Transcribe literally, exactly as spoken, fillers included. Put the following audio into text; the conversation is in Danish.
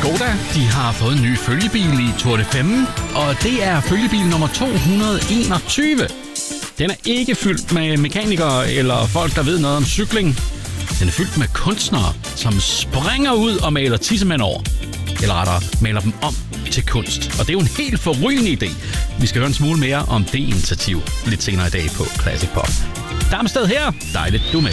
Skoda, de har fået en ny følgebil i Tour de Femme, og det er følgebil nummer to hundrede enogtyve. Den er ikke fyldt med mekanikere eller folk, der ved noget om cykling. Den er fyldt med kunstnere, som springer ud og maler tissemænd over. Eller rettere, maler dem om til kunst. Og det er jo en helt forrygende idé. Vi skal høre en smule mere om det initiativ lidt senere i dag på Classic Pop. Darmsted her. Dejligt, du er med.